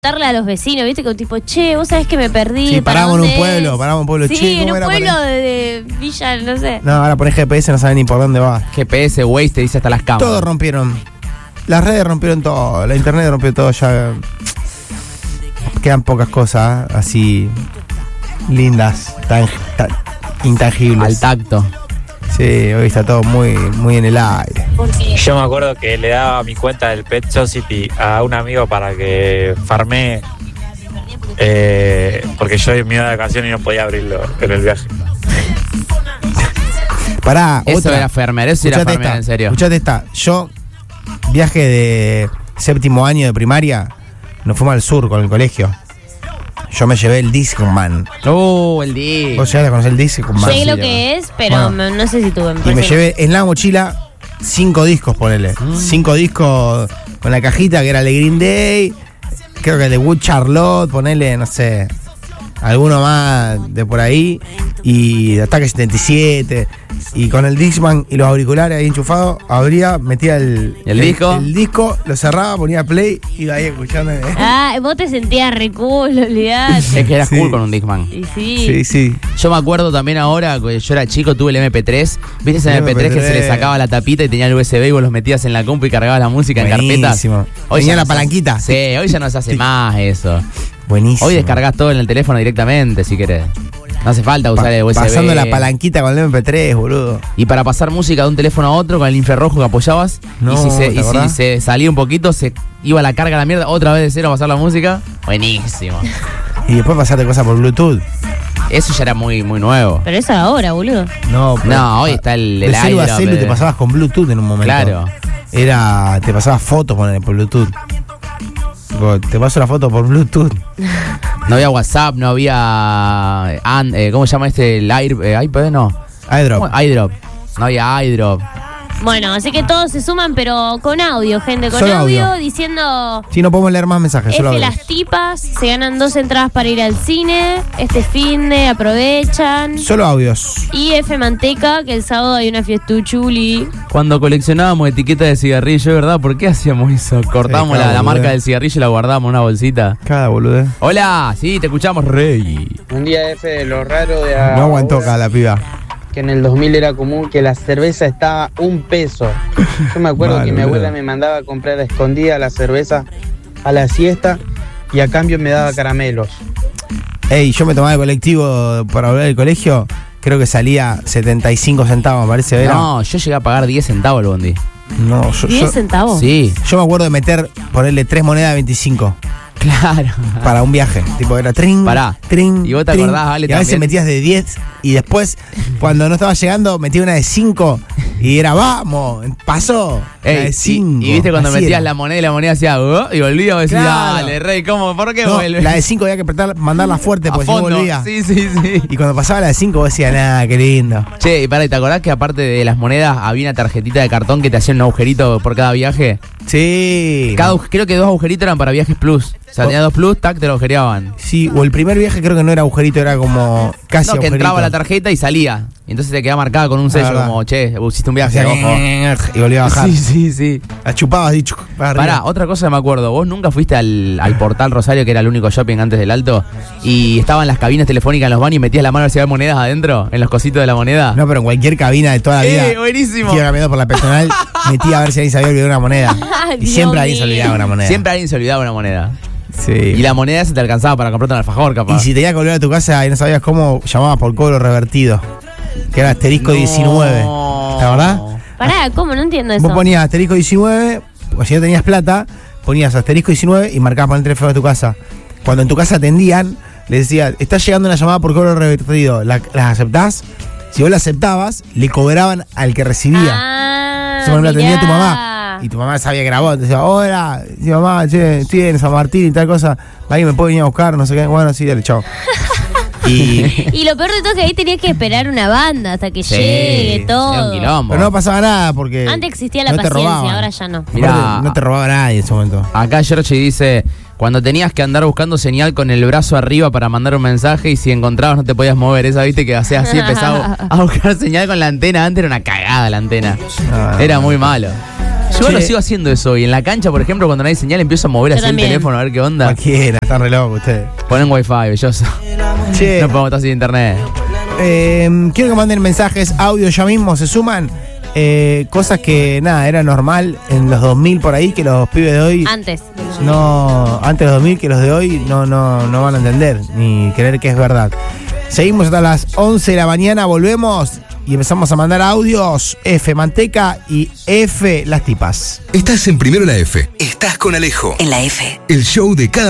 darle a los vecinos, ¿viste? Como tipo, che, vos sabés que me perdí. Sí, parábamos en un pueblo, sí, che, en un ¿cómo era pueblo de Villa, no sé. No, ahora pones GPS, no saben ni por dónde va. GPS, Waze, te dice hasta las cámaras. Todo rompieron. Las redes rompieron todo, la internet rompió todo, ya quedan pocas cosas así lindas, tan intangibles. Al tacto. Sí, hoy está todo muy, muy en el aire. Yo me acuerdo que le daba mi cuenta del Pet Society a un amigo para que farmee, porque yo me iba de vacaciones y no podía abrirlo en el viaje. Pará, Eso otra. era Fermer, eso era Escuchate Fermer, esta, en serio. Escuchate esta. Yo, viaje de séptimo año de primaria, nos fuimos al sur con el colegio. Yo me llevé el Discman. El día. ¿Vos llegaste a conocer el Discman? Sé lo que es, pero Bueno. no sé si tuve. Y me llevé en la mochila 5 discos, ponele. 5 discos con la cajita que era el de Green Day, creo que el de Wood Charlotte, ponele, no sé, alguno más de por ahí, y de Ataque 77, y con el Discman y los auriculares ahí enchufados, abría, metía el disco? El disco, lo cerraba, ponía play, iba ahí escuchando. Ah, vos te sentías re cool, olvidate. Es que eras Sí. cool con un Discman. Y sí. Sí, sí. Yo me acuerdo también ahora, que yo era chico, tuve el MP3. ¿Viste ese El MP3 que se le MP3? sacaba la tapita y tenía el USB y vos los metías en la compu y cargabas la música en carpetas? Buenísimo. Hoy Tenía ya la no se- palanquita. Sí, hoy ya no se hace más eso. Buenísimo. Hoy descargas todo en el teléfono directamente, si querés. No hace falta usar el USB. Pasando la palanquita con el MP3, boludo. Y para pasar música de un teléfono a otro con el infrarrojo que apoyabas, No, y ¿te si acordás? se salía un poquito, se iba la carga a la mierda, otra vez de cero a pasar la música. Buenísimo. Y después pasaste cosas por Bluetooth. Eso ya era muy, muy nuevo. Pero eso ahora, boludo. No, No, hoy está el de celu a iDrop, celu te pasabas con Bluetooth en un momento. Claro. Te pasabas fotos por Bluetooth. Tipo, te paso la foto por Bluetooth. No había WhatsApp, no había. ¿Cómo se llama este? El iPad, no. iDrop. iDrop. No había iDrop. Bueno, así que todos se suman, pero con audio, gente, con Solo audio, audio. diciendo Sí, no podemos leer más mensajes, solo F audio. las tipas, se ganan 2 entradas para ir al cine, este finde, aprovechan. Solo audios. Y F manteca, que el sábado hay una fiestuchuli. Cuando coleccionábamos etiquetas de cigarrillo, ¿verdad? ¿Por qué hacíamos eso? Cortábamos cada la boludez. marca del cigarrillo y la guardábamos en una bolsita. Cada boludez. Hola, sí, te escuchamos, Rey. Un día F, lo raro de No aguantó acá la piba. que en el 2000 era común que la cerveza estaba $1. Yo me acuerdo Mal, que mi boludo. abuela me mandaba a comprar a escondida la cerveza a la siesta y a cambio me daba caramelos. Ey, yo me tomaba el colectivo para volver al colegio. Creo que salía 75 centavos, me parece. ¿Era? No, yo llegué a pagar 10 centavos el bondi. No, yo, 10 centavos. Sí, yo me acuerdo de ponerle 3 monedas de 25 claro. para un viaje. Tipo, era trin, Pará. trin. ¿Y vos te trin, acordás, Ale, y a veces también? metías de 10 y después, cuando no estaba llegando, metía una de 5 y era, vamos, pasó. La Ey, de 5. y viste cuando metías la moneda y la moneda hacía y volvía a decir, Claro. dale, Rey, ¿cómo? ¿Por qué No, vuelve? la de 5 había que mandarla fuerte a porque si no fondo. volvía. Sí, sí, sí. Y cuando pasaba la de 5 vos decías, nada, qué lindo. Che, y pará, ¿te acordás que aparte de las monedas había una tarjetita de cartón que te hacía un agujerito por cada viaje? Sí. Creo que 2 agujeritos eran para viajes plus. O sea, tenía 2 plus, tac, te lo agujereaban. Sí, o el primer viaje creo que no era agujerito, era como casi No, que agujerito. entraba la tarjeta y salía. Y entonces te quedaba marcada con un sello verdad. como, che, hiciste un viaje, Hacía ojo. y volvía a bajar. Sí, sí, sí. La chupabas dicho. Pará, otra cosa que me acuerdo. Vos nunca fuiste al Portal Rosario, que era el único shopping antes del Alto, y estaban las cabinas telefónicas en los baños y metías la mano a ver si había monedas adentro, en los cositos de la moneda. No, pero en cualquier cabina de toda la vida. Buenísimo. Iba caminando por la peatonal, metía a ver si alguien se había olvidado una moneda. Y Dios siempre alguien se mío. olvidaba una moneda. Siempre alguien se olvidaba una moneda. Sí. Y la moneda esa te alcanzaba para comprarte un alfajor, capaz. Y si tenías que volver a tu casa y no sabías cómo, llamabas por cobro revertido. Que era asterisco No. 19. ¿Te acordás? Pará, ¿cómo? No entiendo eso. Vos ponías asterisco 19, o si no tenías plata, ponías asterisco 19 y marcabas por el teléfono de tu casa. Cuando en tu casa atendían, le decía, está llegando una llamada por cobro revertido, ¿las aceptás? Si vos la aceptabas, le cobraban al que recibía. Ah, Entonces, por ejemplo, atendía a tu mirá. mamá. Y tu mamá sabía que era vos. Te decía, hola, sí, mamá, che, estoy en San Martín y tal cosa. ¿Alguien me puede venir a buscar? No sé qué. Bueno, sí, dale, chao. Y... Y lo peor de todo es que ahí tenías que esperar una banda hasta que llegue era todo. un quilombo. Pero no pasaba nada porque... Antes existía la no te paciencia, robaban. ahora ya no. Mirá. Aparte, no te robaba nadie en ese momento. Acá Georgie dice, cuando tenías que andar buscando señal con el brazo arriba para mandar un mensaje y si encontrabas no te podías mover. Esa, viste, que hacía así, empezaba a buscar señal con la antena. Antes era una cagada la antena. Ah, Era muy malo. Yo Che. lo sigo haciendo eso. Y en la cancha, por ejemplo, cuando no hay señal, empiezo a mover Yo así también. el teléfono a ver qué onda. Cualquiera, están re locos ustedes. Ponen wifi, belloso. Che, No podemos estar sin internet. quiero que manden mensajes, audio ya mismo, se suman. Cosas que, nada, era normal en los 2000 por ahí, que los pibes de hoy, Antes. antes de los 2000, que los de hoy no van a entender, ni creer que es verdad. Seguimos hasta las 11 de la mañana, volvemos y empezamos a mandar audios. F Manteca y F Las Tipas. Estás en Primero la F. Estás con Alejo. En la F. El show de cada